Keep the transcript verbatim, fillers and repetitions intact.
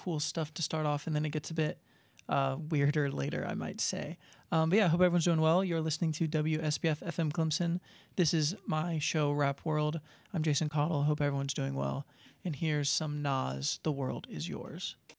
cool stuff to start off, and then it gets a bit uh, weirder later, I might say. Um, but yeah, I hope everyone's doing well. You're listening to W S B F F M Clemson. This is my show, Rap World. I'm Jason Cottle. Hope everyone's doing well. And here's some Nas, The World Is Yours.